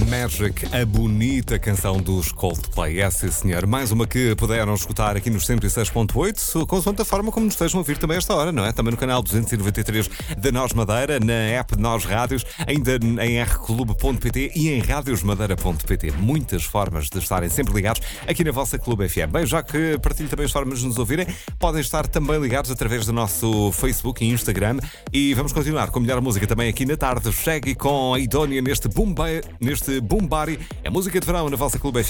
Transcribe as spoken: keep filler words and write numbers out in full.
Magic, a bonita canção dos Coldplay. É, sim, senhor. Mais uma que puderam escutar aqui nos cento e seis ponto oito, consoante a forma como nos estejam a ouvir também esta hora, não é? Também no canal duzentos e noventa e três da Nós Madeira, na app Nós Rádios, ainda em r clube ponto p t e em radiosmadeira ponto p t. Muitas formas de estarem sempre ligados aqui na vossa Clube F M. Bem, já que partilho também as formas de nos ouvirem, podem estar também ligados através do nosso Facebook e Instagram. E vamos continuar com a melhor música também aqui na tarde. Chegue com a Idónia neste Boom, neste Boom Body. É música de verão na vossa Clube F M.